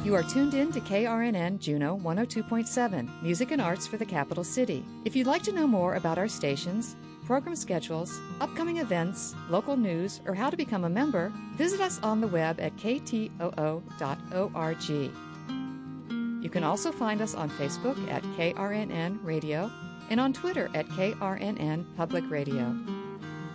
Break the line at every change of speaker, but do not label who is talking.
You are tuned in to KRNN Juneau 102.7, Music and Arts for the Capital City. If you'd like to know more about our stations, program schedules, upcoming events, local news, or how to become a member, visit us on the web at ktoo.org. You can also find us on Facebook at KRNN Radio and on Twitter at KRNN Public Radio.